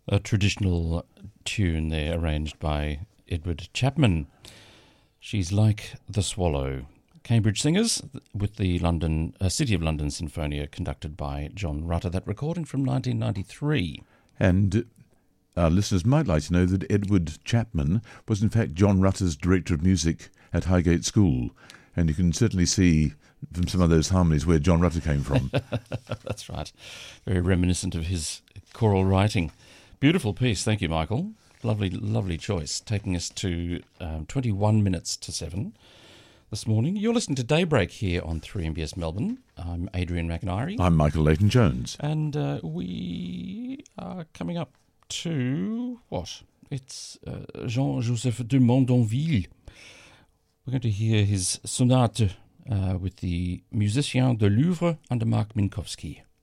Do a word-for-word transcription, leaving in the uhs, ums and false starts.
A traditional tune there arranged by Edward Chapman. She's Like the Swallow. Cambridge Singers with the London uh, City of London Sinfonia conducted by John Rutter. That recording from nineteen ninety-three. And our listeners might like to know that Edward Chapman was in fact John Rutter's director of music at Highgate School. And you can certainly see from some of those harmonies where John Rutter came from. That's right. Very reminiscent of his choral writing. Beautiful piece. Thank you, Michael. Lovely, lovely choice. Taking us to um, twenty-one minutes to seven this morning. You're listening to Daybreak here on three M B S Melbourne. I'm Adrian McIntyre. I'm Michael Leighton-Jones. And uh, we are coming up to, what? It's uh, Jean-Joseph de Mondonville. We're going to hear his sonate uh, with the Musiciens de Louvre under Mark Minkowski.